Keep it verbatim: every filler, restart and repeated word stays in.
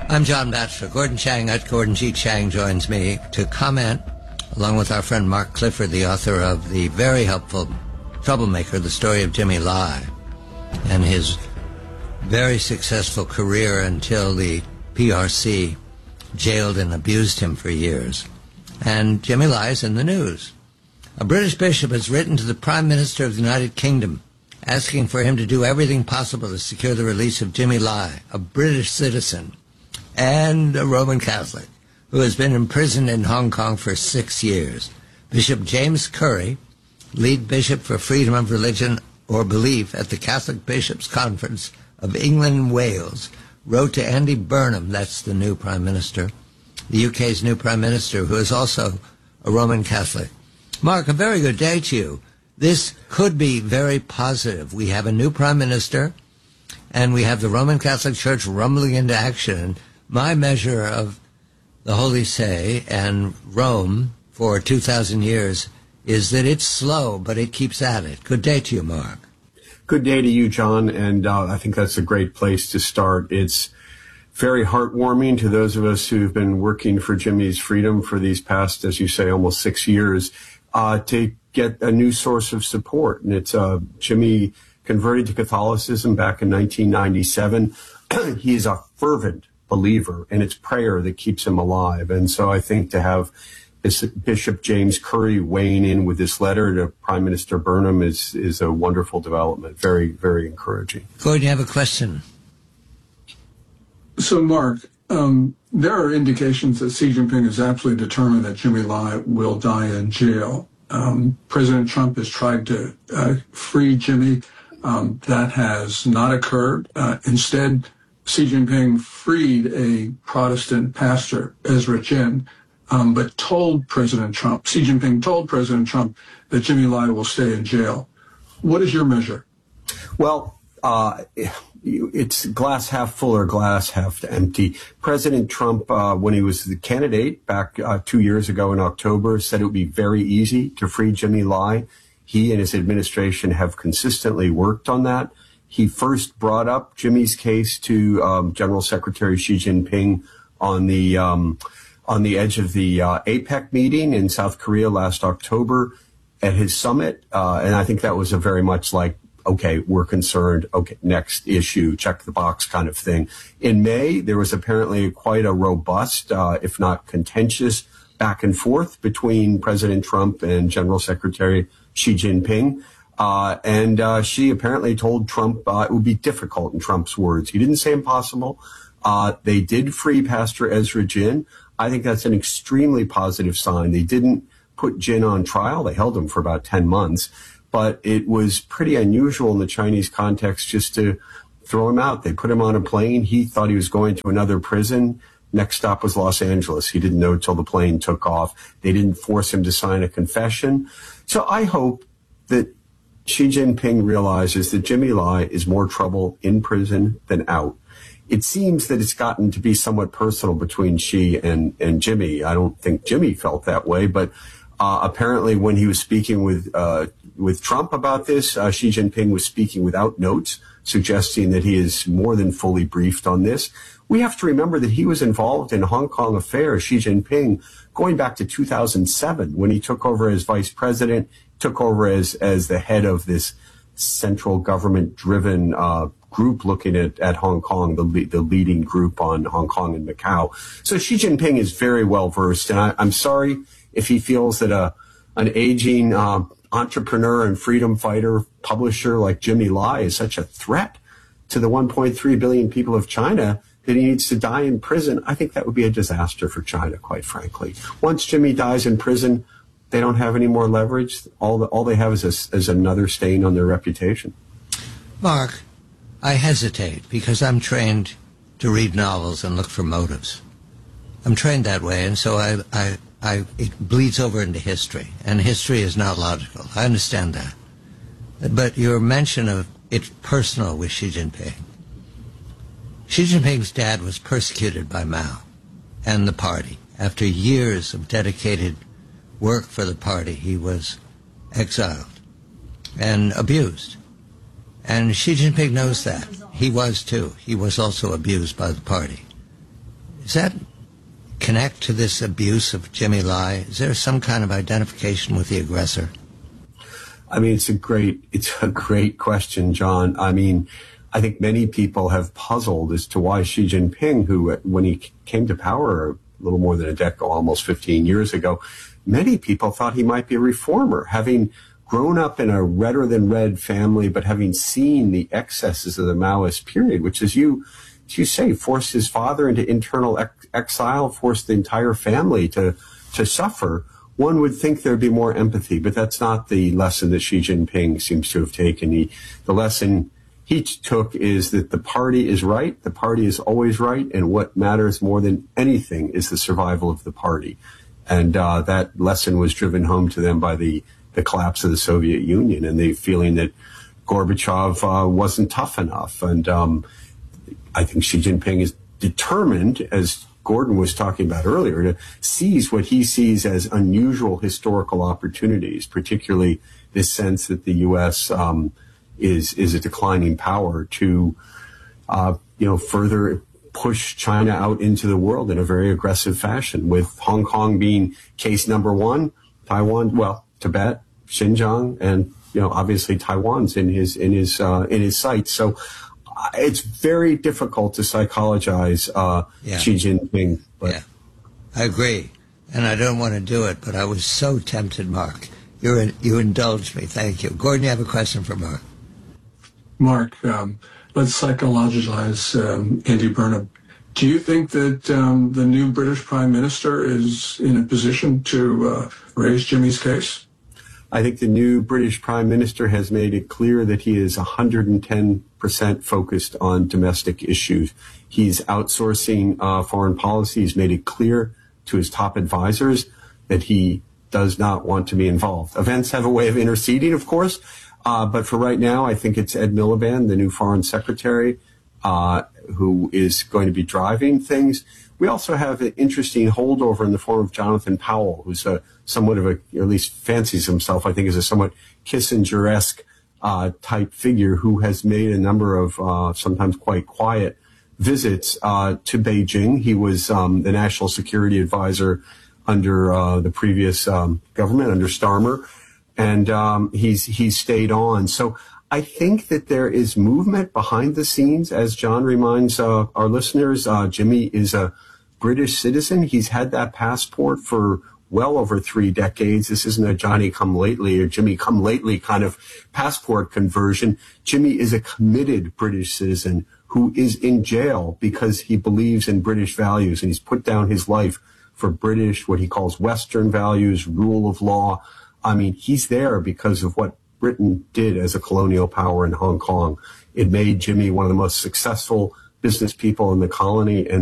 I'm John Batchelor. Gordon Chang at Gordon G. Chang joins me to comment, along with our friend Mark Clifford, the author of the very helpful Troublemaker, the story of Jimmy Lai, and his very successful career until the P R C jailed and abused him for years. And Jimmy Lai is in the news. A British bishop has written to the Prime Minister of the United Kingdom asking for him to do everything possible to secure the release of Jimmy Lai, a British citizen and a Roman Catholic who has been imprisoned in Hong Kong for six years. Bishop James Curry, lead bishop for freedom of religion or belief at the Catholic Bishops' Conference of England and Wales, wrote to Andy Burnham, that's the new Prime Minister, the U K's new Prime Minister, who is also a Roman Catholic. Mark, a very good day to you. This could be very positive. We have a new Prime Minister, and we have the Roman Catholic Church rumbling into action. My measure of the Holy See and Rome for two thousand years is that it's slow, but it keeps at it. Good day to you, Mark. Good day to you, John, and uh, I think that's a great place to start. It's very heartwarming to those of us who've been working for Jimmy's freedom for these past, as you say, almost six years, uh, to get a new source of support. And it's uh, Jimmy converted to Catholicism back in nineteen ninety-seven. He is a fervent believer, and it's prayer that keeps him alive. And so I think to have Bishop James Curry weighing in with this letter to Prime Minister Burnham is, is a wonderful development. Very, very encouraging. Gordon, you have a question? So, Mark, um, there are indications that Xi Jinping is absolutely determined that Jimmy Lai will die in jail. Um, President Trump has tried to uh, free Jimmy. Um, that has not occurred. Uh, instead, Xi Jinping freed a Protestant pastor, Ezra Jin, um, but told President Trump, Xi Jinping told President Trump that Jimmy Lai will stay in jail. What is your measure? Well, uh, it's glass half full or glass half empty. President Trump, uh, when he was the candidate back uh, two years ago in October, said it would be very easy to free Jimmy Lai. He and his administration have consistently worked on that. He first brought up Jimmy's case to um, General Secretary Xi Jinping on the um, on the edge of the uh, APEC meeting in South Korea last October at his summit, uh, and I think that was a very much like, okay, we're concerned, okay, next issue, check the box kind of thing. In May, there was apparently quite a robust, uh, if not contentious, back and forth between President Trump and General Secretary Xi Jinping. Uh, and uh, she apparently told Trump uh, it would be difficult, in Trump's words. He didn't say impossible. Uh, they did free Pastor Ezra Jin. I think that's an extremely positive sign. They didn't put Jin on trial. They held him for about ten months. But it was pretty unusual in the Chinese context just to throw him out. They put him on a plane. He thought he was going to another prison. Next stop was Los Angeles. He didn't know until the plane took off. They didn't force him to sign a confession. So I hope that Xi Jinping realizes that Jimmy Lai is more trouble in prison than out. It seems that it's gotten to be somewhat personal between Xi and, and Jimmy. I don't think Jimmy felt that way, but uh, apparently when he was speaking with uh, with Trump about this, uh, Xi Jinping was speaking without notes, suggesting that he is more than fully briefed on this. We have to remember that he was involved in Hong Kong affairs, Xi Jinping, going back to two thousand seven when he took over as vice president, took over as, as the head of this central government-driven uh, group looking at, at Hong Kong, the, le- the leading group on Hong Kong and Macau. So Xi Jinping is very well-versed, and I, I'm sorry if he feels that a an aging uh, entrepreneur and freedom fighter publisher like Jimmy Lai is such a threat to the one point three billion people of China that he needs to die in prison. I think that would be a disaster for China, quite frankly. Once Jimmy dies in prison, they don't have any more leverage. All, the, all they have is, a, is another stain on their reputation. Mark, I hesitate because I'm trained to read novels and look for motives. I'm trained that way, and so I, I, I, it bleeds over into history, and history is not logical. I understand that. But your mention of it personal with Xi Jinping. Xi Jinping's dad was persecuted by Mao and the party. After years of dedicated work for the party, he was exiled and abused. And Xi Jinping knows that. He was too. He was also abused by the party. Does that connect to this abuse of Jimmy Lai? Is there some kind of identification with the aggressor? I mean, it's a great, it's a great question, John. I mean, I think many people have puzzled as to why Xi Jinping, who, when he came to power a little more than a decade, almost fifteen years ago, many people thought he might be a reformer, having grown up in a redder than red family, but having seen the excesses of the Maoist period, which, as you, as you say, forced his father into internal ex- exile, forced the entire family to, to suffer. One would think there'd be more empathy, but that's not the lesson that Xi Jinping seems to have taken. He, the lesson he took is that the party is right, the party is always right, and what matters more than anything is the survival of the party. And uh, that lesson was driven home to them by the, the collapse of the Soviet Union and the feeling that Gorbachev uh, wasn't tough enough. And um, I think Xi Jinping is determined, as Gordon was talking about earlier, to seize what he sees as unusual historical opportunities, particularly this sense that the U S um, is is a declining power, to uh, you know further push China out into the world in a very aggressive fashion, with Hong Kong being case number one, Taiwan, well, Tibet, Xinjiang, and you know obviously Taiwan's in his in his uh, in his sights. So it's very difficult to psychologize uh, yeah. Xi Jinping. But. Yeah, I agree, and I don't want to do it, but I was so tempted, Mark. You're in, you indulged me. Thank you. Gordon, you have a question for Mark. Mark, um, let's psychologize um, Andy Burnham. Do you think that um, the new British Prime Minister is in a position to uh, raise Jimmy's case? I think the new British Prime Minister has made it clear that he is one hundred ten percent focused on domestic issues. He's outsourcing uh, foreign policy. He's made it clear to his top advisors that he does not want to be involved. Events have a way of interceding, of course, uh, but for right now, I think it's Ed Miliband, the new Foreign Secretary, uh, who is going to be driving things. We also have an interesting holdover in the form of Jonathan Powell, who's a somewhat of a, or at least fancies himself, I think, as a somewhat Kissinger-esque uh, type figure who has made a number of uh, sometimes quite quiet visits uh, to Beijing. He was um, the national security advisor under uh, the previous um, government, under Starmer, and um, he's he's stayed on. So I think that there is movement behind the scenes, as John reminds uh, our listeners. Uh, Jimmy is a British citizen. He's had that passport for well over three decades. This isn't a Johnny come lately or Jimmy come lately kind of passport conversion. Jimmy is a committed British citizen who is in jail because he believes in British values, and he's put down his life for British, what he calls Western values, rule of law. I mean, he's there because of what Britain did as a colonial power in Hong Kong. It made Jimmy one of the most successful business people in the colony, and